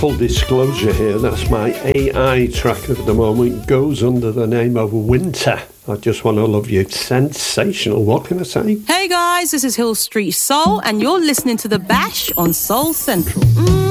Full disclosure here, that's my AI track at the moment. Goes under the name of Winter. I Just Want to Love You. Sensational, what can I say? Hey guys, this is Hill Street Soul, and you're listening to The Bash on Soul Central.